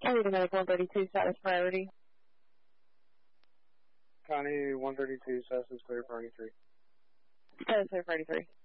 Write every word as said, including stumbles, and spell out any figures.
County Dominic one thirty-two, status priority. County one thirty-two, status is clear for ninety-three. Status clear for ninety-three.